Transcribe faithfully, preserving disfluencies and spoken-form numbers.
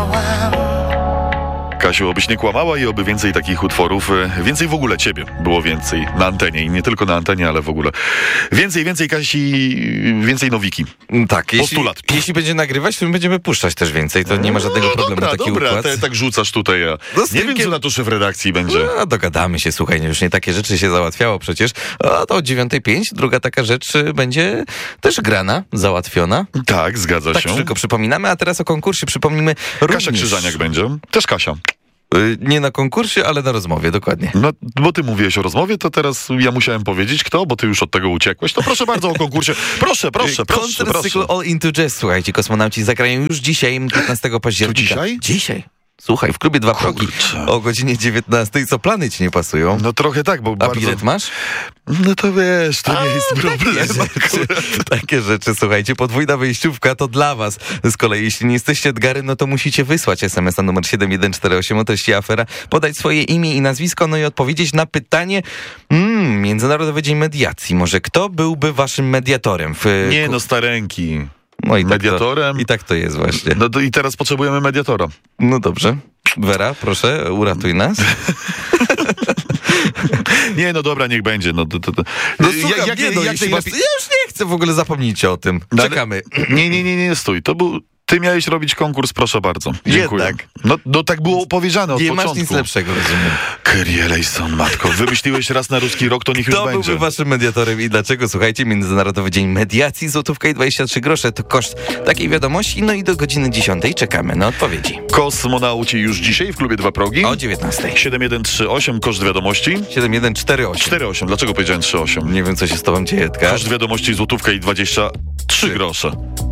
Kasiu, obyś nie kłamała i oby więcej takich utworów, więcej w ogóle ciebie było więcej na antenie i nie tylko na antenie, ale w ogóle. Więcej, więcej Kasi, więcej Nowiki. Tak, jeśli, Postulat. jeśli będzie nagrywać, to my będziemy puszczać też więcej, to nie ma żadnego no, problemu. Dobra, taki dobra, układ. te, tak rzucasz tutaj, ja No z nie tym wiem, co na to szef redakcji będzie. No, dogadamy się, słuchaj, już nie takie rzeczy się załatwiało przecież. A to o dziewiątej pięć, druga taka rzecz będzie też grana, załatwiona. Tak, zgadza Tak się. tylko przypominamy, a teraz o konkursie przypomnimy również. Kasia Krzyżaniak będzie. Też Kasia. Y, Nie na konkursie, ale na rozmowie, dokładnie. No, bo ty mówiłeś o rozmowie, to teraz ja musiałem powiedzieć kto, bo ty już od tego uciekłeś. To proszę bardzo o konkursie. Proszę, proszę, proszę, Koncert proszę. cyklu All Into Jazz, słuchajcie, kosmonauci zagrają już dzisiaj, piętnastego października. To dzisiaj? Dzisiaj. Słuchaj, w klubie Dwa Progi Kurczę. o godzinie dziewiętnastej. Co, plany ci nie pasują? No trochę tak, bo A bardzo... bilet masz? No to wiesz, to nie jest problem. Takie rzeczy, takie rzeczy, słuchajcie, podwójna wyjściówka to dla was. Z kolei, jeśli nie jesteście Edgarem, no to musicie wysłać es em es na numer siedem jeden cztery osiem o treści afera, podać swoje imię i nazwisko, no i odpowiedzieć na pytanie mm, Międzynarodowy Dzień Mediacji. Może kto byłby waszym mediatorem? W, Nie no, starenki. no i tak mediatorem. To, I tak to jest właśnie. No to i teraz potrzebujemy mediatora. No dobrze. Wera, proszę, uratuj nas. Nie, no dobra, niech będzie. No, to, to, to. No Ja- słucham, jak- nie, no, jak jeśli to masz- jest- ja już nie chcę w ogóle, zapomnijcie o tym. No ale- Czekamy. Nie, nie, nie, nie, stój. To był... Ty miałeś robić konkurs, proszę bardzo. Dziękuję. Jednak. No, no tak było powiedziane od Nie początku. masz nic lepszego, rozumiem. Kyrie eleison, matko. Wymyśliłeś raz na ruski rok, to niech już Kto będzie. byłby waszym mediatorem i dlaczego? Słuchajcie, Międzynarodowy Dzień Mediacji, złotówka i dwadzieścia trzy grosze to koszt takiej wiadomości. No i do godziny dziesiątej czekamy na odpowiedzi. Kosmonauci już dzisiaj w klubie Dwa Progi. O dziewiętnastej. siedem jeden trzy osiem, koszt wiadomości. siedem jeden cztery osiem. cztery osiem. Dlaczego powiedziałem trzy osiem? Nie wiem, co się z tobą dzieje, Edgar. Koszt wiadomości złotówka i dwadzieścia trzy grosze.